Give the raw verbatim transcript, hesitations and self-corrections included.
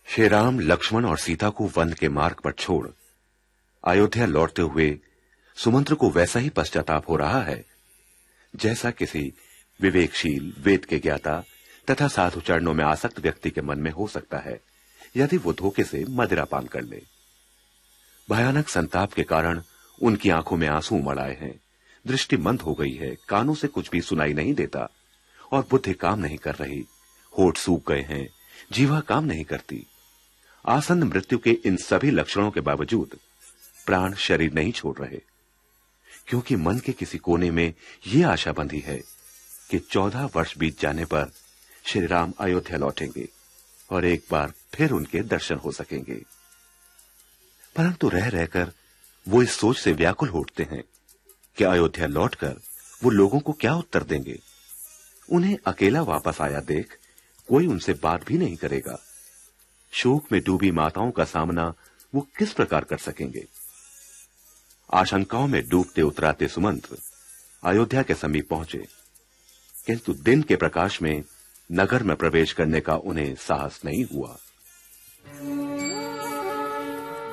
श्री राम लक्ष्मण और सीता को वन के मार्ग पर छोड़ अयोध्या लौटते हुए सुमंत्र को वैसा ही पश्चाताप हो रहा है जैसा किसी विवेकशील, वेद के ज्ञाता तथा साधु चरणों में आसक्त व्यक्ति के मन में हो सकता है यदि वो धोखे से मदिरा पान कर ले। भयानक संताप के कारण उनकी आंखों में आंसू उमड़ आए हैं, दृष्टि मंद हो गई है, कानों से कुछ भी सुनाई नहीं देता और बुद्धि काम नहीं कर रही, होठ सूख गए हैं, जीवा काम नहीं करती। आसन्न मृत्यु के इन सभी लक्षणों के बावजूद प्राण शरीर नहीं छोड़ रहे, क्योंकि मन के किसी कोने में यह आशा बंधी है कि चौदह वर्ष बीत जाने पर श्री राम अयोध्या लौटेंगे और एक बार फिर उनके दर्शन हो सकेंगे। परंतु रह रहकर वो इस सोच से व्याकुल हो उठते हैं कि अयोध्या लौटकर वो लोगों को क्या उत्तर देंगे। उन्हें अकेला वापस आया देख कोई उनसे बात भी नहीं करेगा। शोक में डूबी माताओं का सामना वो किस प्रकार कर सकेंगे। आशंकाओं में डूबते उतराते सुमंत्र अयोध्या के समीप पहुंचे, किंतु दिन के प्रकाश में नगर में प्रवेश करने का उन्हें साहस नहीं हुआ।